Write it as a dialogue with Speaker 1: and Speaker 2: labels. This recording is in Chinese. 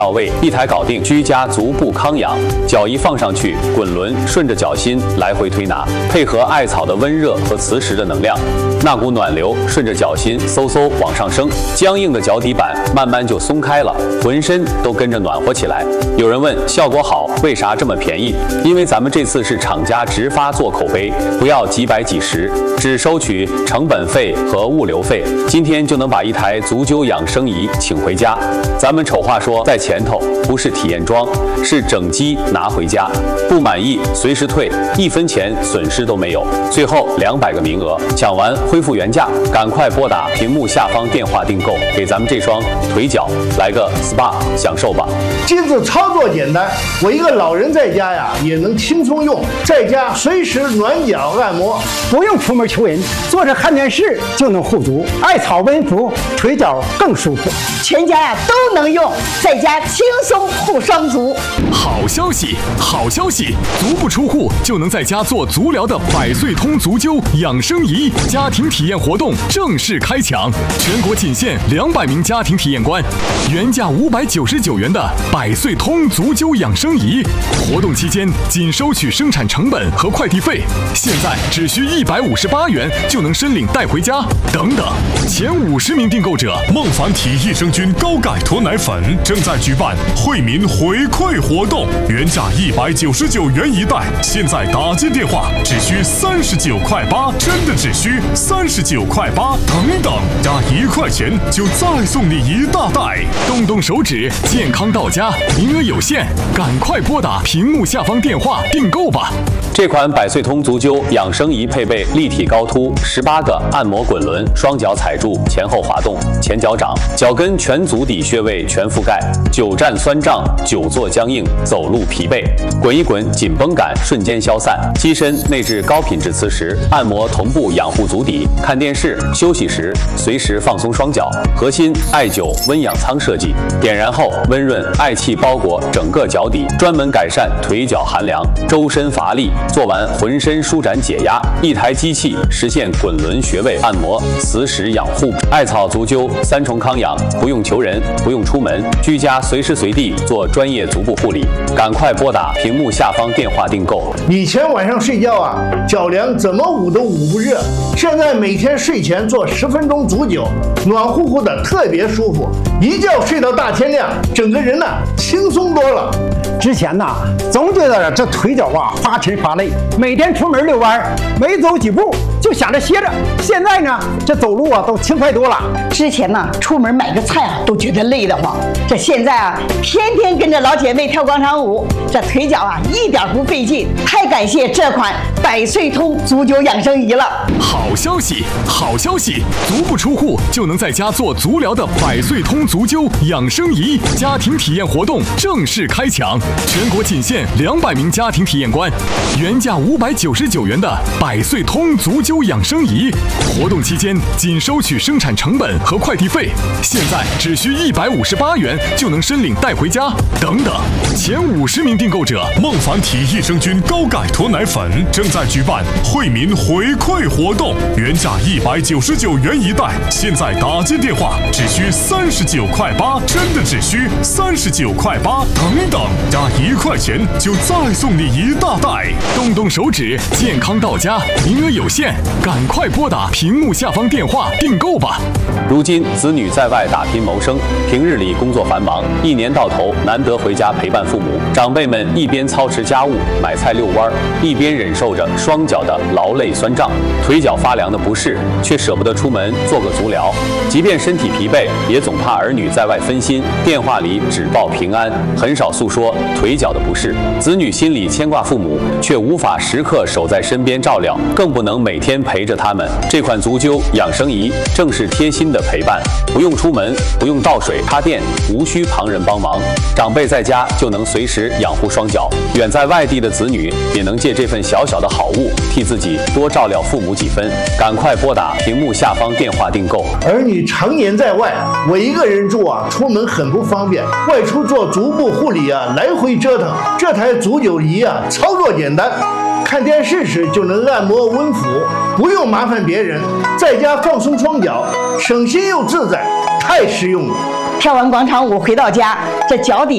Speaker 1: 到位，一台搞定，居家足部康养。脚一放上去，滚轮顺着脚心来回推拿，配合艾草的温热和磁石的能量，那股暖流顺着脚心嗖嗖往上升，僵硬的脚底板慢慢就松开了，浑身都跟着暖和起来。有人问效果好，为啥这么便宜？因为咱们这次是厂家直发做口碑，不要几百几十，只收取成本费和物流费。今天就能把一台足灸养生仪请回家。咱们丑话说在前头，不是体验装，是整机拿回家。不满意随时退，1分钱损失都没有。最后200个名额，抢完恢复原价，赶快拨打屏幕下方电话订购，给咱们这双腿脚来个 SPA 享受吧。
Speaker 2: 机子操作简单，我一个老人在家呀也能轻松用，在家随时暖脚按摩，
Speaker 3: 不用出门求人，坐着看电视就能护足，艾草温敷，腿脚更舒服。
Speaker 4: 全家呀都能用，在家轻松护双足。
Speaker 5: 好消息，好消息！足不出户就能在家做足疗的百岁通足灸养生仪家庭体验活动正式开抢，全国仅限200名家庭体验官，原价599元的百岁通足灸养生仪，活动期间仅收取生产成本和快递费，现在只需158元就能申领带回家。等等，前50名订购者，孟凡体益生菌高钙脱奶粉正在举办惠民回馈活动，原价199元一袋，现在打进电话只需39.8块，真的只需39.8块，等等，加1块钱就再送你一大袋，动动手指，健康到家，名额有限，赶快拨打屏幕下方电话订购吧。
Speaker 1: 这款百岁通足灸养生仪配备立体高凸18个按摩滚轮，双脚踩住，前后滑动，前脚掌，脚跟全足底穴位全覆盖，久站酸胀，久坐僵硬，走路疲惫，滚一滚，紧绷感瞬间消散。机身内置高品质磁石，按摩同步养护足底，看电视、休息时随时放松双脚。核心艾灸温养舱设计，点燃后温润，艾气包裹整个脚底，专门改善腿脚寒凉、周身乏力。做完浑身舒展解压，一台机器实现滚轮穴位按摩、磁石养护、艾草足灸3重康养，不用求人，不用出门，居家随时随地做专业足部护理。赶快拨打屏幕下方电话订购。
Speaker 2: 以前晚上睡觉啊，脚凉怎么捂都捂不热，现在每天睡前做10分钟足灸，暖乎乎的，特别舒服，一觉睡到大天亮，整个人呢轻松多了。
Speaker 3: 之前呐，总觉得这腿脚啊发沉发累，每天出门遛弯，没走几步就想着歇着。现在呢，这走路啊都轻快多了。
Speaker 4: 之前呢，出门买个菜啊都觉得累得慌，这现在啊，天天跟着老姐妹跳广场舞，这腿脚啊一点不费劲。太感谢这款百岁通足灸养生仪了。
Speaker 5: 好消息，好消息！足不出户就能在家做足疗的百岁通足灸养生仪家庭体验活动正式开抢，全国仅限200名家庭体验官，原价599元的百岁通足灸养生仪，活动期间仅收取生产成本和快递费，现在只需158元就能申领带回家。等等，前50名订购者，孟凡体益生菌高钙脱奶粉正在举办惠民回馈活动，原价199元一袋，现在打进电话只需39.8块，真的只需39.8块，等等，加1块钱就再送你一大袋，动动手指，健康到家，名额有限，赶快拨打屏幕下方电话订购吧。
Speaker 1: 如今子女在外打拼谋生，平日里工作繁忙，一年到头难得回家陪伴父母，长辈们一边操持家务、买菜遛弯，一边忍受着双脚的劳累酸胀、腿脚发凉的不适，却舍不得出门做个足疗。即便身体疲惫，也总怕儿女在外分心，电话里只报平安，很少诉说腿脚的不适。子女心里牵挂父母，却无法时刻守在身边照料，更不能每天陪着他们。这款足灸养生仪正是贴心的陪伴，不用出门，不用倒水插电，无需旁人帮忙，长辈在家就能随时养护双脚，远在外地的子女也能借这份小小的好物，替自己多照料父母几分。赶快拨打屏幕下方电话订购。
Speaker 2: 儿女常年在外，我一个人住啊，出门很不方便，外出做足部护理啊，来回折腾。这台足灸仪啊，操作简单，看电视时就能按摩温敷，不用麻烦别人，在家放松双脚，省心又自在，太实用了。
Speaker 4: 跳完广场舞回到家，这脚底